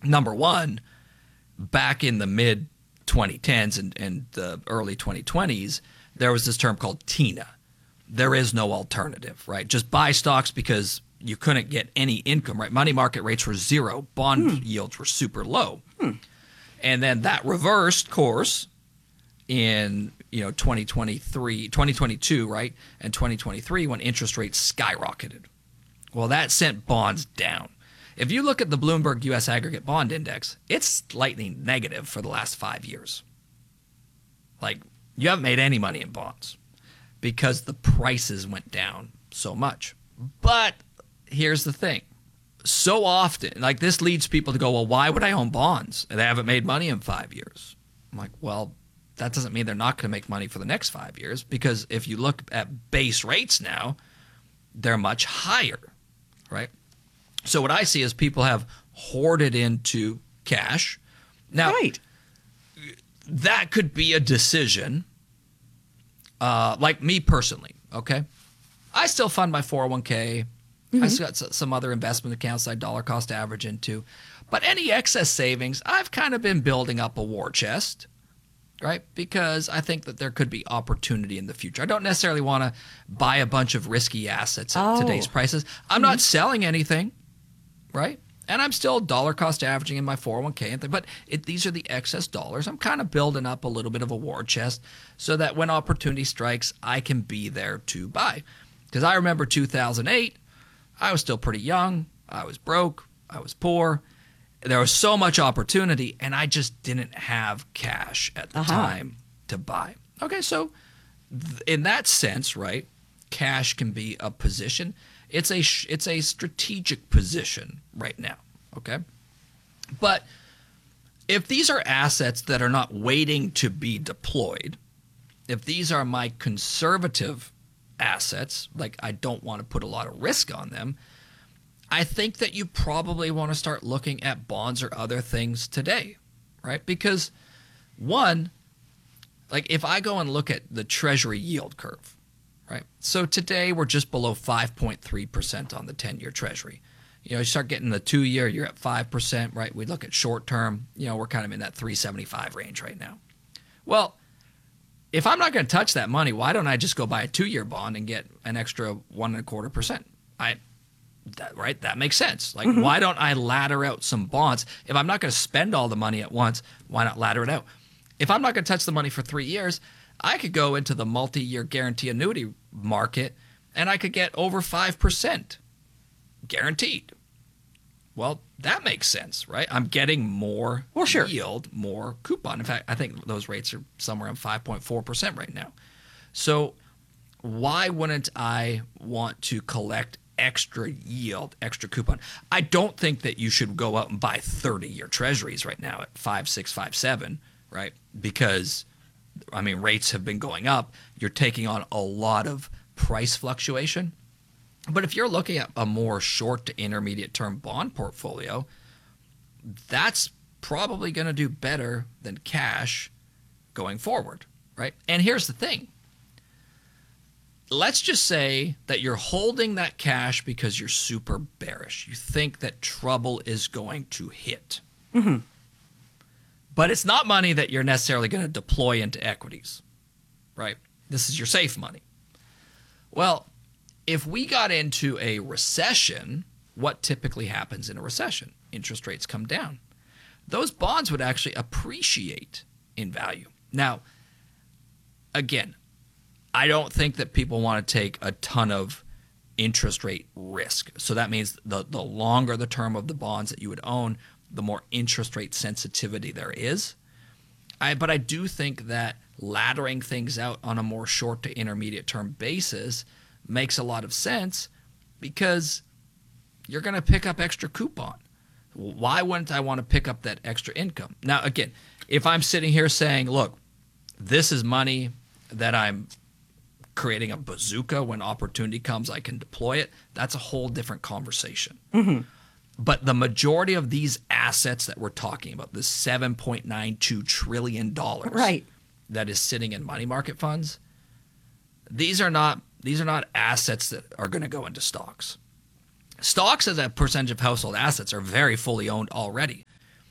Number one, back in the mid 2010s and the early 2020s, there was this term called TINA. There is no alternative, right? Just buy stocks because you couldn't get any income, right? Money market rates were zero. Bond yields were super low. And then that reversed course in 2022, right? And 2023 when interest rates skyrocketed. Well, that sent bonds down. If you look at the Bloomberg U.S. Aggregate Bond Index, it's slightly negative for the last 5 years. Like, you haven't made any money in bonds because the prices went down so much. But here's the thing. So often, like, this leads people to go, well, why would I own bonds? They haven't made money in 5 years. I'm like, well, that doesn't mean they're not going to make money for the next 5 years, because if you look at base rates now, they're much higher, right? So what I see is people have hoarded into cash. Now, Right. that could be a decision, like me personally, okay? I still fund my 401k. I still got some other investment accounts I dollar cost average into. But any excess savings, I've kind of been building up a war chest, right? Because I think that there could be opportunity in the future. I don't necessarily want to buy a bunch of risky assets at today's prices. I'm not selling anything, right? And I'm still dollar cost averaging in my 401k. But these are the excess dollars. I'm kind of building up a little bit of a war chest so that when opportunity strikes, I can be there to buy. Because I remember 2008, I was still pretty young. I was broke. I was poor. There was so much opportunity, and I just didn't have cash at the time to buy. Okay, so in that sense, right, cash can be a position. It's a strategic position right now, okay? But if these are assets that are not waiting to be deployed, if these are my conservative assets, like I don't want to put a lot of risk on them, I think that you probably want to start looking at bonds or other things today, right? Because one, like if I go and look at the Treasury yield curve, right? So today we're just below 5.3% on the 10-year Treasury. You start getting the 2-year, you're at 5%, right? We look at short term, we're kind of in that 3.75 range right now. Well, if I'm not going to touch that money, why don't I just go buy a 2-year bond and get an extra 1.25%? Right? That makes sense. Like, why don't I ladder out some bonds? If I'm not going to spend all the money at once, why not ladder it out? If I'm not going to touch the money for 3 years, I could go into the multi-year guarantee annuity market and I could get over 5% guaranteed. Well, that makes sense, right? I'm getting more yield, more coupon. In fact, I think those rates are somewhere around 5.4% right now. So why wouldn't I want to collect extra yield, extra coupon? I don't think that you should go out and buy 30-year treasuries right now at 5.6, 5.7, right? Because, I mean, rates have been going up. You're taking on a lot of price fluctuation. But if you're looking at a more short to intermediate term bond portfolio, that's probably going to do better than cash going forward, right? And here's the thing. Let's just say that you're holding that cash because you're super bearish. You think that trouble is going to hit. But it's not money that you're necessarily going to deploy into equities, right? This is your safe money. Well, if we got into a recession, what typically happens in a recession? Interest rates come down. Those bonds would actually appreciate in value. Now, again, I don't think that people want to take a ton of interest rate risk. So that means the longer the term of the bonds that you would own, the more interest rate sensitivity there is. But I do think that laddering things out on a more short to intermediate term basis makes a lot of sense because you're going to pick up extra coupon. Why wouldn't I want to pick up that extra income? Now, again, if I'm sitting here saying, look, this is money that I'm creating a bazooka, when opportunity comes, I can deploy it, that's a whole different conversation. But the majority of these assets that we're talking about, this $7.92 trillion that is sitting in money market funds, these are not assets that are going to go into stocks. Stocks as a percentage of household assets are very fully owned already.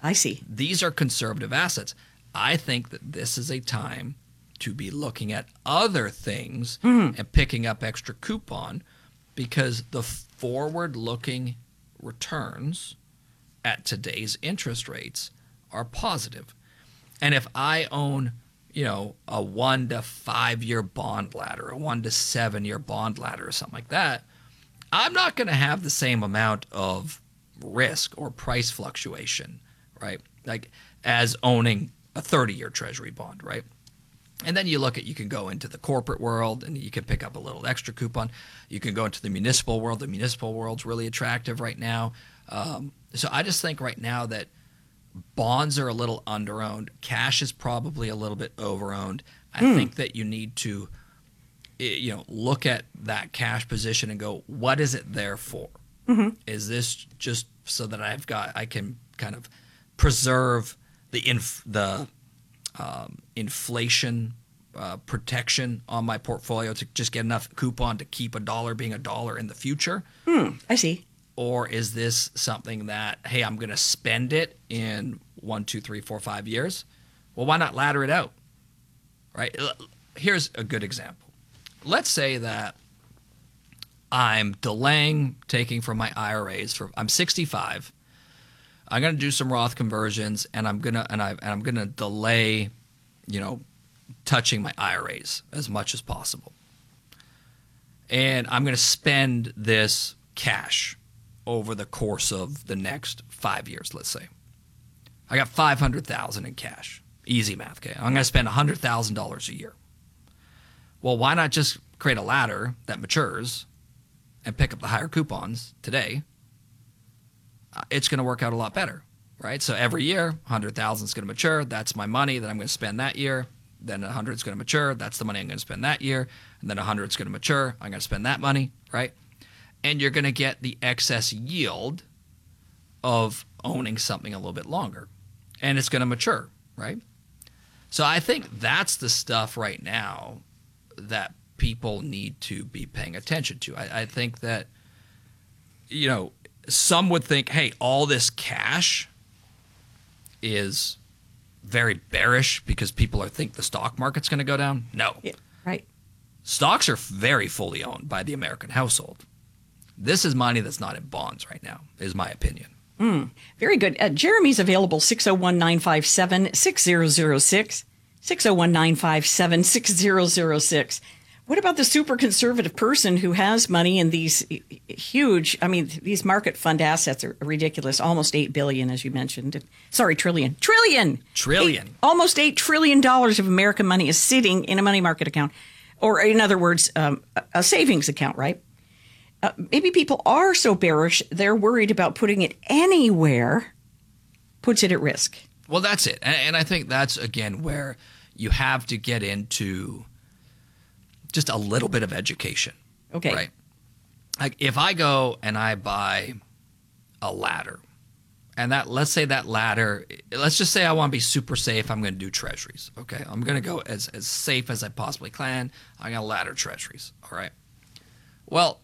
I see. These are conservative assets. I think that this is a time to be looking at other things and picking up extra coupon, because the forward-looking returns at today's interest rates are positive. And if I own, a 1 to 5 year bond ladder, a 1 to 7 year bond ladder or something like that, I'm not going to have the same amount of risk or price fluctuation, right? Like as owning a 30-year treasury bond, right? And then you can go into the corporate world and you can pick up a little extra coupon. You can go into the municipal world. The municipal world's really attractive right now. So I just think right now that bonds are a little underowned. Cash is probably a little bit overowned. I think that you need to, look at that cash position and go, what is it there for? Is this just so that I can kind of preserve the inflation protection on my portfolio to just get enough coupon to keep a dollar being a dollar in the future? I see. Or is this something that, hey, I'm going to spend it in 1, 2, 3, 4, 5 years? Well, why not ladder it out, right? Here's a good example. Let's say that I'm delaying taking from my IRAs. I'm 65. I'm going to do some Roth conversions, and I'm going to delay, touching my IRAs as much as possible. And I'm going to spend this cash over the course of the next 5 years, let's say. I got $500,000 in cash. Easy math, okay? I'm going to spend $100,000 a year. Well, why not just create a ladder that matures and pick up the higher coupons today? It's going to work out a lot better, right? So every year, $100,000 is going to mature. That's my money that I'm going to spend that year. Then $100 is going to mature. That's the money I'm going to spend that year. And then $100 is going to mature. I'm going to spend that money, right? And you're going to get the excess yield of owning something a little bit longer. And it's going to mature, right? So I think that's the stuff right now that people need to be paying attention to. I think that, some would think, hey, all this cash is very bearish because people think the stock market's going to go down. No. Yeah, right. Stocks are very fully owned by the American household. This is money that's not in bonds right now, is my opinion. Very good. Jeremy's available, 601-957-6006, 601-957-6006. What about the super conservative person who has money in these huge, these market fund assets are ridiculous, almost $8 billion, as you mentioned. Sorry, trillion. Almost $8 trillion of American money is sitting in a money market account, or in other words, a savings account, right? Maybe people are so bearish, they're worried about putting it anywhere, puts it at risk. Well, that's it. And I think that's, again, where you have to get into just a little bit of education. Okay. Right? Like if I go and I buy a ladder, and let's say that ladder, let's just say I want to be super safe, I'm going to do treasuries. Okay. I'm going to go as safe as I possibly can. I'm going to ladder treasuries. All right. Well,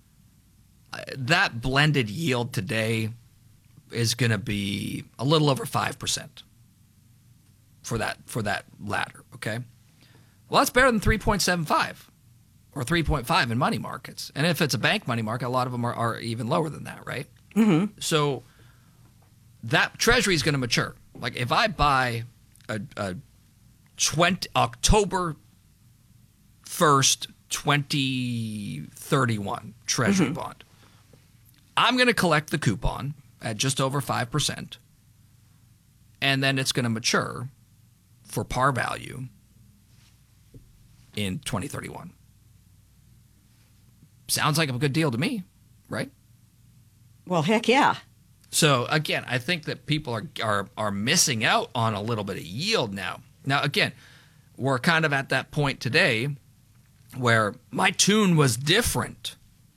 that blended yield today is going to be a little over 5% for that ladder, okay? Well, that's better than 3.75 or 3.5 in money markets. And if it's a bank money market, a lot of them are even lower than that, right? Mm-hmm. So that treasury is going to mature. Like if I buy a October 1st, 2031 treasury bond, I'm going to collect the coupon at just over 5%, and then it's going to mature for par value in 2031. Sounds like a good deal to me, right? Well, heck yeah. So again, I think that people are missing out on a little bit of yield now. Now, again, we're kind of at that point today where my tune was different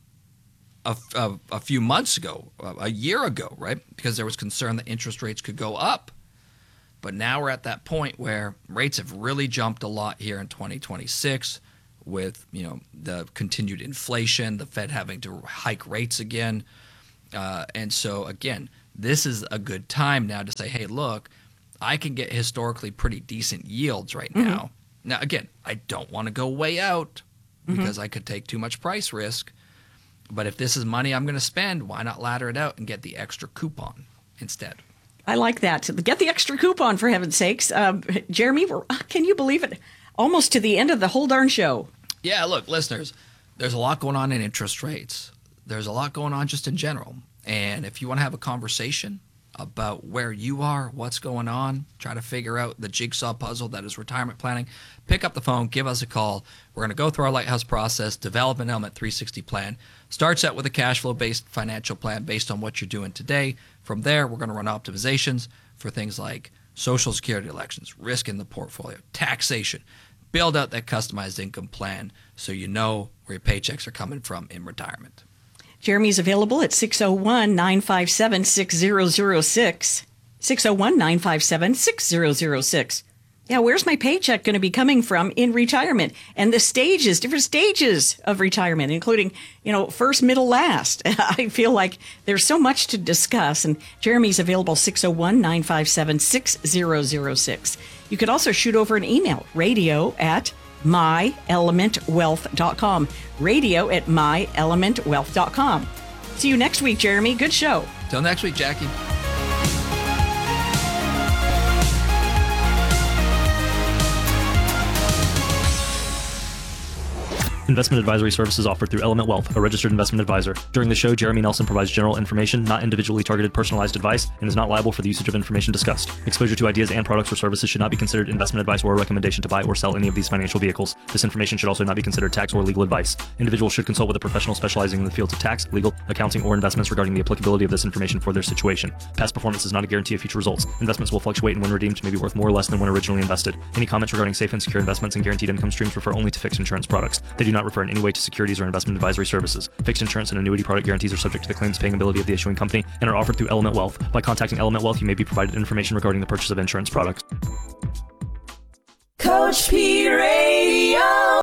a few months ago, a year ago, right? Because there was concern that interest rates could go up. But now we're at that point where rates have really jumped a lot here in 2026 with, the continued inflation, the Fed having to hike rates again. And so, again, this is a good time now to say, hey, look, I can get historically pretty decent yields right now. Now, again, I don't want to go way out because I could take too much price risk. But if this is money I'm going to spend, why not ladder it out and get the extra coupon instead? I like that. Get the extra coupon, for heaven's sakes. Jeremy, can you believe it? Almost to the end of the whole darn show. Yeah, look, listeners, there's a lot going on in interest rates. There's a lot going on just in general. And if you want to have a conversation about where you are, what's going on, try to figure out the jigsaw puzzle that is retirement planning, pick up the phone, give us a call. We're going to go through our Lighthouse process, develop an Element 360 plan. Starts out with a cash flow-based financial plan based on what you're doing today. From there, we're going to run optimizations for things like Social Security elections, risk in the portfolio, taxation. Build out that customized income plan so you know where your paychecks are coming from in retirement. Jeremy's available at 601-957-6006. 601-957-6006. Yeah, where's my paycheck going to be coming from in retirement? And the stages, different stages of retirement, including, first, middle, last. I feel like there's so much to discuss. And Jeremy's available 601-957-6006. You could also shoot over an email, radio@myelementwealth.com. radio@myelementwealth.com. See you next week, Jeremy. Good show. Till next week, Jackie. Investment advisory services offered through Element Wealth, a registered investment advisor. During the show, Jeremy Nelson provides general information, not individually targeted personalized advice, and is not liable for the usage of information discussed. Exposure to ideas and products or services should not be considered investment advice or a recommendation to buy or sell any of these financial vehicles. This information should also not be considered tax or legal advice. Individuals should consult with a professional specializing in the fields of tax, legal, accounting, or investments regarding the applicability of this information for their situation. Past performance is not a guarantee of future results. Investments will fluctuate and when redeemed may be worth more or less than when originally invested. Any comments regarding safe and secure investments and guaranteed income streams refer only to fixed insurance products. They do not refer in any way to securities or investment advisory services. Fixed insurance and annuity product guarantees are subject to the claims paying ability of the issuing company and are offered through Element Wealth. By contacting Element Wealth, you may be provided information regarding the purchase of insurance products. Coach P Radio.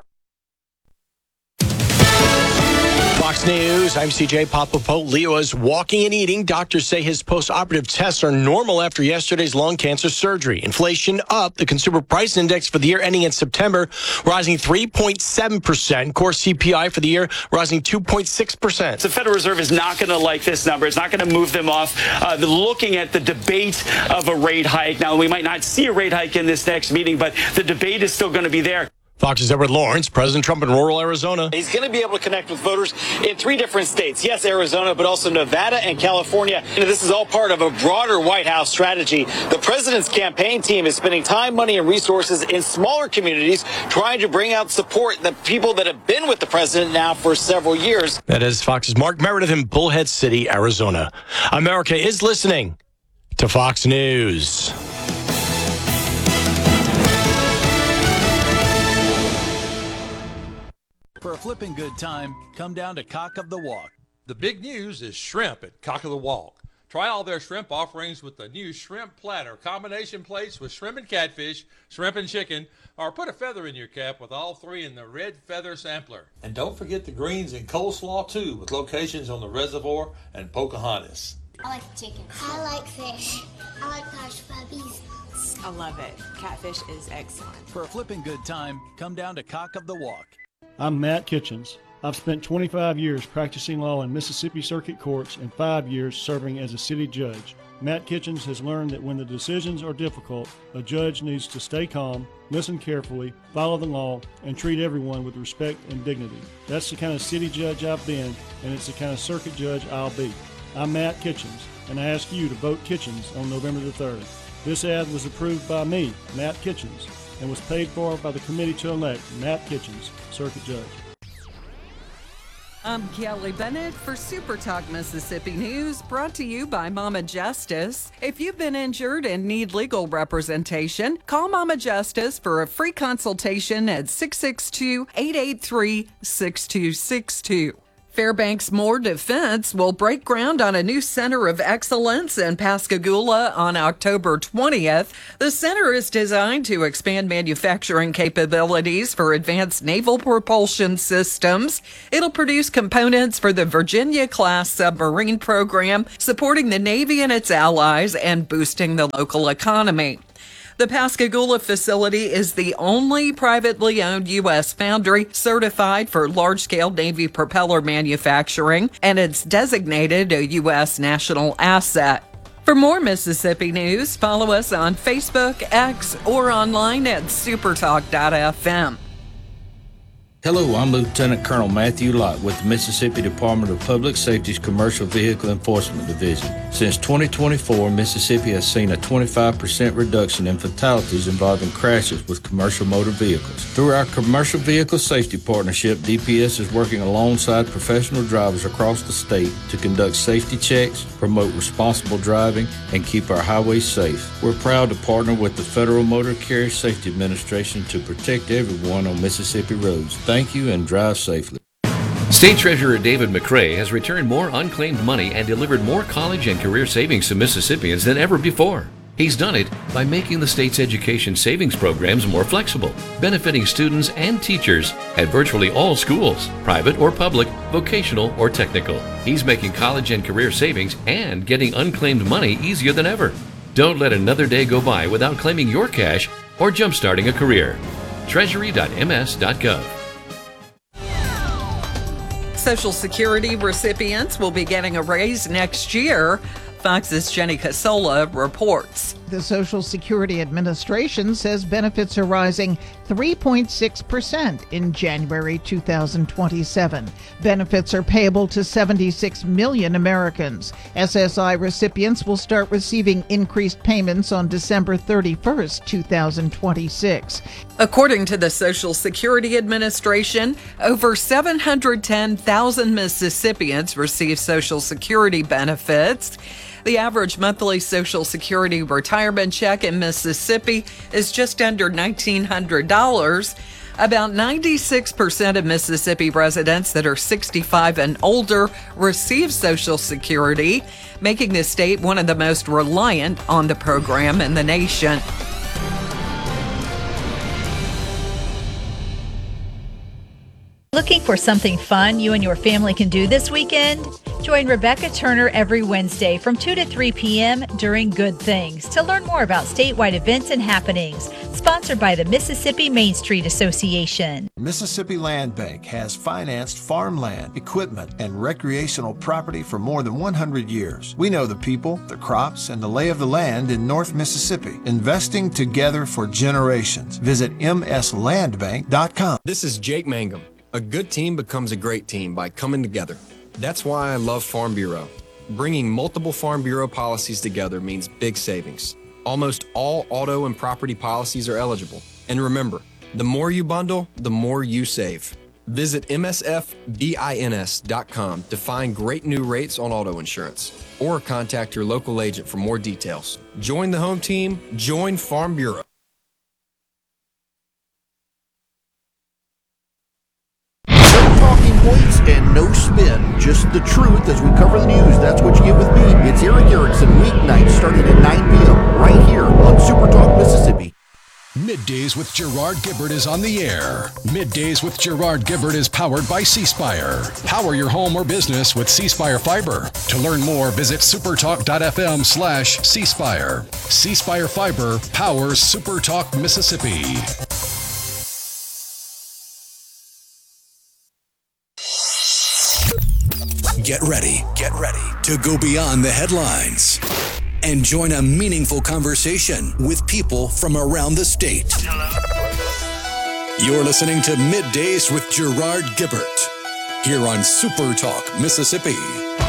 Fox News, I'm CJ Papapo. Leo is walking and eating. Doctors say his post-operative tests are normal after yesterday's lung cancer surgery. Inflation up. The consumer price index for the year ending in September rising 3.7%. Core CPI for the year rising 2.6%. The Federal Reserve is not going to like this number. It's not going to move them off. They're looking at the debate of a rate hike. Now, we might not see a rate hike in this next meeting, but the debate is still going to be there. Fox's Edward Lawrence, President Trump in rural Arizona. He's going to be able to connect with voters in 3 different states. Yes, Arizona, but also Nevada and California. And this is all part of a broader White House strategy. The president's campaign team is spending time, money, and resources in smaller communities trying to bring out support, the people that have been with the president now for several years. That is Fox's Mark Meredith in Bullhead City, Arizona. America is listening to Fox News. For a flipping good time, come down to Cock of the Walk. The big news is shrimp at Cock of the Walk. Try all their shrimp offerings with the new shrimp platter, combination plates with shrimp and catfish, shrimp and chicken, or put a feather in your cap with all 3 in the red feather sampler. And don't forget the greens and coleslaw too, with locations on the Reservoir and Pocahontas. I like chicken. I like fish. I like hush puppies. I love it. Catfish is excellent. For a flipping good time, come down to Cock of the Walk. I'm Matt Kitchens. I've spent 25 years practicing law in Mississippi Circuit Courts and 5 years serving as a city judge. Matt Kitchens has learned that when the decisions are difficult, a judge needs to stay calm, listen carefully, follow the law, and treat everyone with respect and dignity. That's the kind of city judge I've been, and it's the kind of circuit judge I'll be. I'm Matt Kitchens, and I ask you to vote Kitchens on November the 3rd. This ad was approved by me, Matt Kitchens, and was paid for by the committee to elect Matt Kitchens, Circuit Judge. I'm Kelly Bennett for Super Talk Mississippi News, brought to you by Mama Justice. If you've been injured and need legal representation, call Mama Justice for a free consultation at 662-883-6262. Fairbanks Moore Defense will break ground on a new center of excellence in Pascagoula on October 20th. The center is designed to expand manufacturing capabilities for advanced naval propulsion systems. It'll produce components for the Virginia-class submarine program, supporting the Navy and its allies and boosting the local economy. The Pascagoula facility is the only privately owned U.S. foundry certified for large-scale Navy propeller manufacturing, and it's designated a U.S. national asset. For more Mississippi news, follow us on Facebook, X, or online at supertalk.fm. Hello, I'm Lieutenant Colonel Matthew Lott with the Mississippi Department of Public Safety's Commercial Vehicle Enforcement Division. Since 2024, Mississippi has seen a 25% reduction in fatalities involving crashes with commercial motor vehicles. Through our Commercial Vehicle Safety Partnership, DPS is working alongside professional drivers across the state to conduct safety checks, promote responsible driving, and keep our highways safe. We're proud to partner with the Federal Motor Carrier Safety Administration to protect everyone on Mississippi roads. Thank you and drive safely. State Treasurer David McRae has returned more unclaimed money and delivered more college and career savings to Mississippians than ever before. He's done it by making the state's education savings programs more flexible, benefiting students and teachers at virtually all schools, private or public, vocational or technical. He's making college and career savings and getting unclaimed money easier than ever. Don't let another day go by without claiming your cash or jumpstarting a career. Treasury.ms.gov. Social Security recipients will be getting a raise next year. Fox's Jenny Casola reports. The Social Security Administration says benefits are rising 3.6% in January 2027. Benefits are payable to 76 million Americans. SSI recipients will start receiving increased payments on December 31st, 2026. According to the Social Security Administration, over 710,000 Mississippians receive Social Security benefits. The average monthly Social Security retirement check in Mississippi is just under $1,900. About 96% of Mississippi residents that are 65 and older receive Social Security, making the state one of the most reliant on the program in the nation. Looking for something fun you and your family can do this weekend? Join Rebecca Turner every Wednesday from 2 to 3 p.m. during Good Things to learn more about statewide events and happenings. Sponsored by the Mississippi Main Street Association. Mississippi Land Bank has financed farmland, equipment, and recreational property for more than 100 years. We know the people, the crops, and the lay of the land in North Mississippi, investing together for generations. Visit mslandbank.com. This is Jake Mangum. A good team becomes a great team by coming together. That's why I love Farm Bureau. Bringing multiple Farm Bureau policies together means big savings. Almost all auto and property policies are eligible. And remember, the more you bundle, the more you save. Visit msfbins.com to find great new rates on auto insurance, or contact your local agent for more details. Join the home team, join Farm Bureau. Talking points and no spin, just the truth as we cover the news. That's what you get with me. It's Eric Erickson, weeknights starting at 9 p.m. right here on Super Talk Mississippi. Middays with Gerard Gibbert is on the air. Middays with Gerard Gibbert is powered by C-Spire. Power your home or business with C-Spire Fiber. To learn more, visit supertalk.fm/C-Spire. C-Spire Fiber powers Super Talk Mississippi. Get ready to go beyond the headlines and join a meaningful conversation with people from around the state. You're listening to Middays with Gerard Gibbert here on Super Talk Mississippi.